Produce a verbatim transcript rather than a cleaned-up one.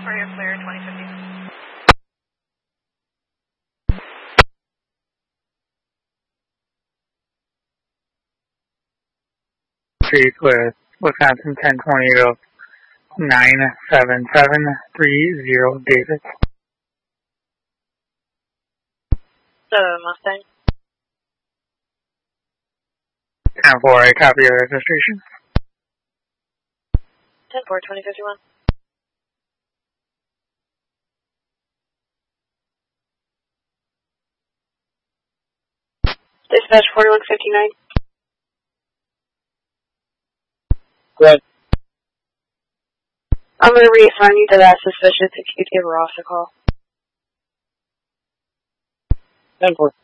ten four, you're clear, twenty fifty. Three clear, Wisconsin ten twenty to nine seven seven three zero, David. seven Mustang. ten four, I copy your registration. ten four, twenty fifty-one. Dispatch forty-one fifty-nine. Good. I'm going to reassign you to that suspicious if you could give Ross a call. ten four.